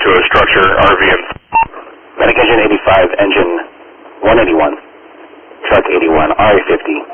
to a structure, RV and... Medic engine 85, engine 181, truck 81, RA50.